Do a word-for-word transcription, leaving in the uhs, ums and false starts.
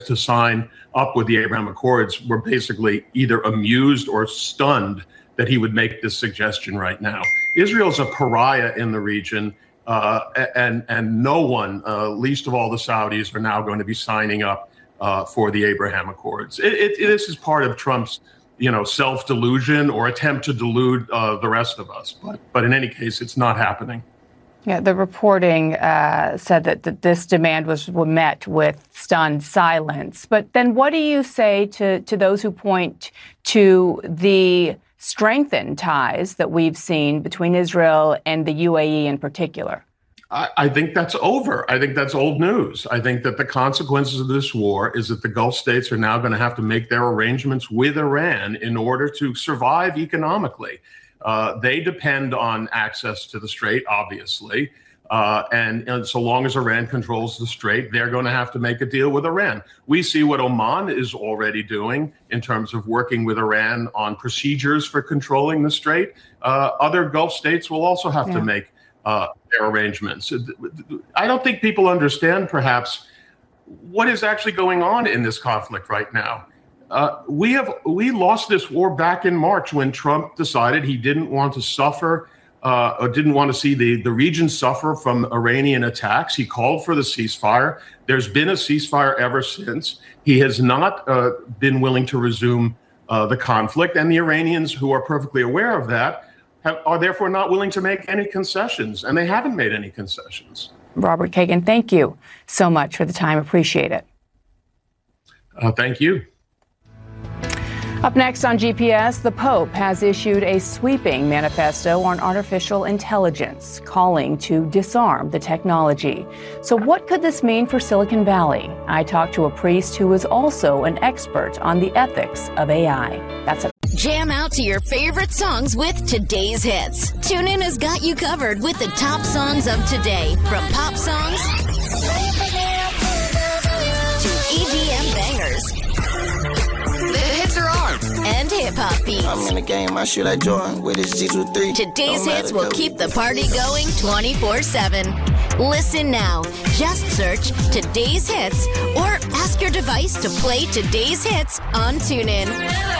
to sign up with the Abraham Accords were basically either amused or stunned that he would make this suggestion right now. Israel's a pariah in the region, uh, and and no one, uh, least of all the Saudis, are now going to be signing up uh, for the Abraham Accords. It, it, this is part of Trump's, you know, self-delusion or attempt to delude uh, the rest of us. But but in any case, it's not happening. Yeah, the reporting uh, said that, that this demand was met with stunned silence. But then what do you say to, to those who point to the strengthened ties that we've seen between Israel and the U A E in particular? I, I think that's over. I think that's old news. I think that the consequences of this war is that the Gulf states are now going to have to make their arrangements with Iran in order to survive economically. Uh, they depend on access to the Strait, obviously. Uh, and, and so long as Iran controls the Strait, they're going to have to make a deal with Iran. We see what Oman is already doing in terms of working with Iran on procedures for controlling the Strait. Uh, other Gulf states will also have yeah. to make uh, their arrangements. I don't think people understand, perhaps, what is actually going on in this conflict right now. Uh, we have we lost this war back in March when Trump decided he didn't want to suffer uh, or didn't want to see the, the region suffer from Iranian attacks. He called for the ceasefire. There's been a ceasefire ever since. He has not uh, been willing to resume uh, the conflict. And the Iranians, who are perfectly aware of that, have, are therefore not willing to make any concessions. And they haven't made any concessions. Robert Kagan, thank you so much for the time. Appreciate it. Uh, thank you. Up next on G P S, the Pope has issued a sweeping manifesto on artificial intelligence, calling to disarm the technology. So what could this mean for Silicon Valley? I talked to a priest who is also an expert on the ethics of A I. That's it. Jam out to your favorite songs with today's hits. TuneIn has got you covered with the top songs of today, from pop songs to E D M bangers. The hits are on, and hip-hop beats. I'm in the game, I shoot like Jordan with his G two three. Today's hits will keep the party going twenty-four seven. Listen now. Just search Today's Hits or ask your device to play Today's Hits on TuneIn.